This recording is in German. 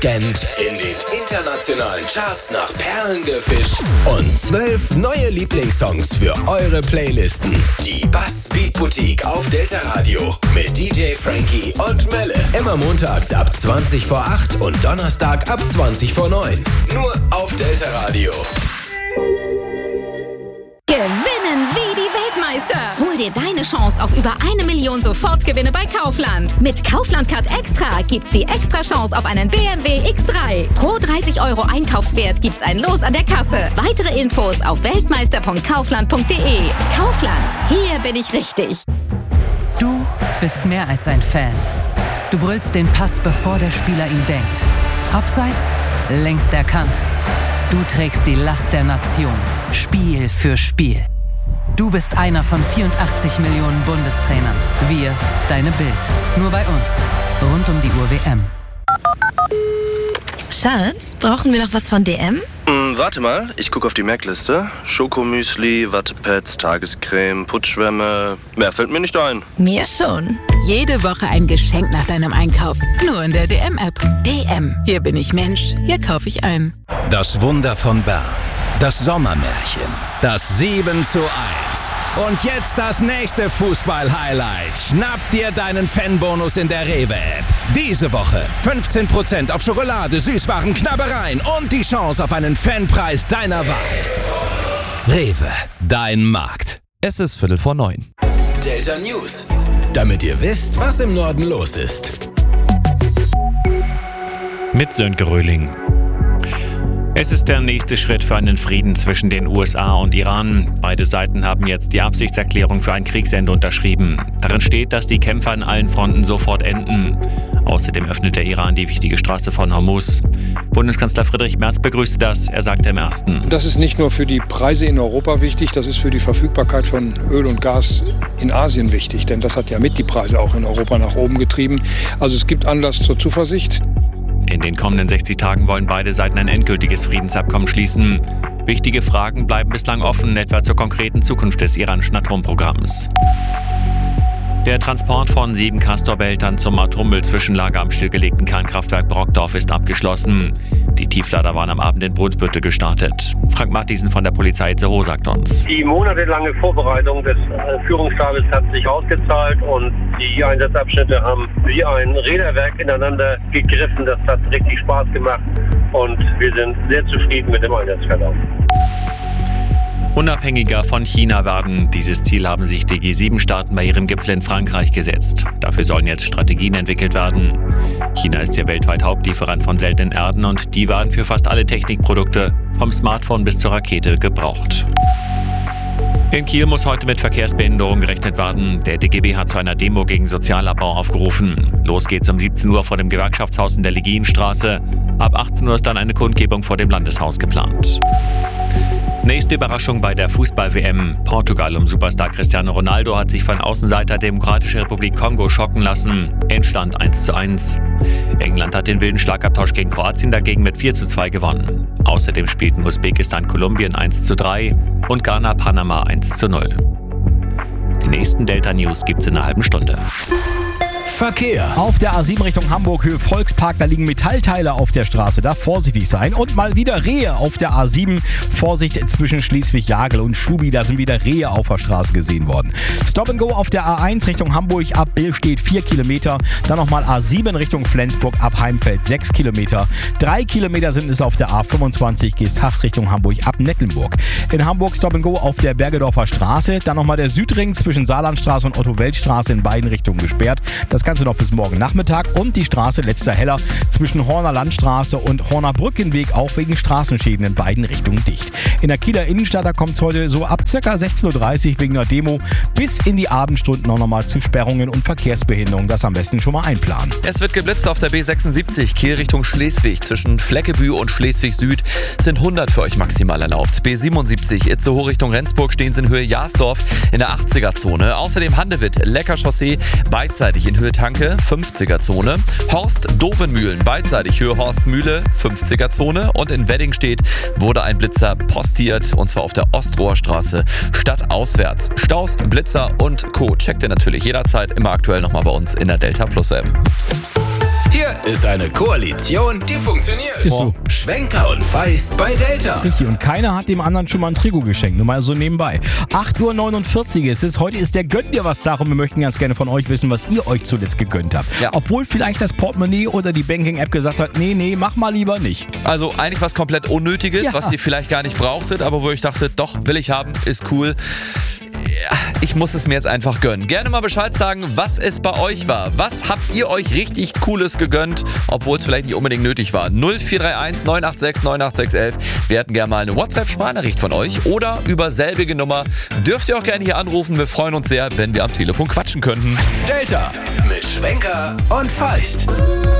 Gent in den internationalen Charts nach Perlen gefischt und 12 neue Lieblingssongs für eure Playlisten. Die Bass Beat Boutique auf Delta Radio mit DJ Frankie und Melle. Immer montags ab 20 vor 8 und Donnerstag ab 20 vor 9. Nur auf Delta Radio. Gewinnen wie die Weltmeister. Hol dir deine Chance auf über 1 Million Sofortgewinne bei Kaufland. Mit Kaufland Card Extra gibt's die extra Chance auf einen BMW X3. Pro 30 € Einkaufswert gibt's ein Los an der Kasse. Weitere Infos auf weltmeister.kaufland.de. Kaufland, hier bin ich richtig. Du bist mehr als ein Fan. Du brüllst den Pass, bevor der Spieler ihn denkt. Abseits, längst erkannt. Du trägst die Last der Nation, Spiel für Spiel. Du bist einer von 84 Millionen Bundestrainern. Wir, deine Bild. Nur bei uns. Rund um die Uhr WM. Schatz, brauchen wir noch was von DM? Warte mal, ich gucke auf die Merkliste. Schokomüsli, Wattepads, Tagescreme, Putzschwämme. Mehr fällt mir nicht ein. Mir schon. Jede Woche ein Geschenk nach deinem Einkauf. Nur in der DM-App. DM. Hier bin ich Mensch. Hier kaufe ich ein. Das Wunder von Bern. Das Sommermärchen. Das 7:1. Und jetzt das nächste Fußball-Highlight. Schnapp dir deinen Fanbonus in der Rewe-App. Diese Woche 15% auf Schokolade, Süßwaren, Knabbereien und die Chance auf einen Fanpreis deiner Wahl. Rewe, dein Markt. Es ist 8:45. Delta News. Damit ihr wisst, was im Norden los ist. Mit Sönke Röhling. Es ist der nächste Schritt für einen Frieden zwischen den USA und Iran. Beide Seiten haben jetzt die Absichtserklärung für ein Kriegsende unterschrieben. Darin steht, dass die Kämpfe an allen Fronten sofort enden. Außerdem öffnet der Iran die wichtige Straße von Hormuz. Bundeskanzler Friedrich Merz begrüßte das. Er sagte im Ersten: Das ist nicht nur für die Preise in Europa wichtig, das ist für die Verfügbarkeit von Öl und Gas in Asien wichtig. Denn das hat ja mit die Preise auch in Europa nach oben getrieben. Also es gibt Anlass zur Zuversicht. In den kommenden 60 Tagen wollen beide Seiten ein endgültiges Friedensabkommen schließen. Wichtige Fragen bleiben bislang offen, etwa zur konkreten Zukunft des iranischen Atomprogramms. Der Transport von 7 Castor-Behältern zum Atommüll-Zwischenlager am stillgelegten Kernkraftwerk Brockdorf ist abgeschlossen. Die Tieflader waren am Abend in Brunsbüttel gestartet. Frank Martiesen von der Polizei Itzehoe sagt uns: Die monatelange Vorbereitung des Führungsstabes hat sich ausgezahlt und die Einsatzabschnitte haben wie ein Räderwerk ineinander gegriffen. Das hat richtig Spaß gemacht und wir sind sehr zufrieden mit dem Einsatzverlauf. Unabhängiger von China werden. Dieses Ziel haben sich die G7-Staaten bei ihrem Gipfel in Frankreich gesetzt. Dafür sollen jetzt Strategien entwickelt werden. China ist ja weltweit Hauptlieferant von seltenen Erden und die werden für fast alle Technikprodukte, vom Smartphone bis zur Rakete, gebraucht. In Kiel muss heute mit Verkehrsbehinderung gerechnet werden. Der DGB hat zu einer Demo gegen Sozialabbau aufgerufen. Los geht's um 17 Uhr vor dem Gewerkschaftshaus in der Legienstraße. Ab 18 Uhr ist dann eine Kundgebung vor dem Landeshaus geplant. Nächste Überraschung bei der Fußball-WM. Portugal um Superstar Cristiano Ronaldo hat sich von Außenseiter Demokratische Republik Kongo schocken lassen. Endstand 1:1. England hat den wilden Schlagabtausch gegen Kroatien dagegen mit 4:2 gewonnen. Außerdem spielten Usbekistan Kolumbien 1:3 und Ghana Panama 1:0. Die nächsten Delta News gibt's in einer halben Stunde. Verkehr. Auf der A7 Richtung Hamburg, Höhe Volkspark, da liegen Metallteile auf der Straße, da vorsichtig sein. Und mal wieder Rehe auf der A7, Vorsicht zwischen Schleswig-Jagel und Schubi, da sind wieder Rehe auf der Straße gesehen worden. Stop and Go auf der A1 Richtung Hamburg, ab Billstedt 4 Kilometer, dann nochmal A7 Richtung Flensburg, ab Heimfeld 6 Kilometer. 3 Kilometer sind es auf der A25 Geesthacht Richtung Hamburg, ab Nettlenburg. In Hamburg Stop and Go auf der Bergedorfer Straße, dann nochmal der Südring zwischen Saarlandstraße und Otto-Welt-Straße in beiden Richtungen gesperrt. Das Ganze noch bis morgen Nachmittag und die Straße Letzter Heller zwischen Horner Landstraße und Horner Brückenweg auch wegen Straßenschäden in beiden Richtungen dicht. In der Kieler Innenstadt, da kommt es heute so ab ca. 16:30 Uhr wegen einer Demo bis in die Abendstunden noch mal zu Sperrungen und Verkehrsbehinderungen. Das am besten schon mal einplanen. Es wird geblitzt auf der B76, Kiel Richtung Schleswig. Zwischen Fleckebü und Schleswig Süd sind 100 für euch maximal erlaubt. B77, Itzehoe Richtung Rendsburg stehen sie in Höhe Jasdorf in der 80er-Zone. Außerdem Handewitt, Lecker Chaussee, beidseitig in Höhe Tanke, 50er-Zone. Horst Dovenmühlen, beidseitig Höhe Horstmühle, 50er-Zone. Und in Weddingstedt wurde ein Blitzer postiert, und zwar auf der Ostroher Straße stadtauswärts. Staus, Blitzer und Co. checkt ihr natürlich jederzeit immer aktuell nochmal bei uns in der Delta Plus App. Hier ist eine Koalition, die funktioniert. Ist so. Schwenker und Feist bei Delta. Richtig, und keiner hat dem anderen schon mal ein Trikot geschenkt, nur mal so nebenbei. 8:49 Uhr ist es. Heute ist der Gönn dir was Tag und wir möchten ganz gerne von euch wissen, was ihr euch zuletzt gegönnt habt. Ja. Obwohl vielleicht das Portemonnaie oder die Banking-App gesagt hat, nee, mach mal lieber nicht. Also eigentlich was komplett Unnötiges, Ja. was ihr vielleicht gar nicht brauchtet, aber wo ich dachte, doch, will ich haben, ist cool. Ja, ich muss es mir jetzt einfach gönnen. Gerne mal Bescheid sagen, was es bei euch war. Was habt ihr euch richtig Cooles gegönnt, obwohl es vielleicht nicht unbedingt nötig war? 0431 986 98611. Wir hätten gerne mal eine WhatsApp-Sprachnachricht von euch oder über selbige Nummer. Dürft ihr auch gerne hier anrufen. Wir freuen uns sehr, wenn wir am Telefon quatschen könnten. Delta mit Schwenker und Feist.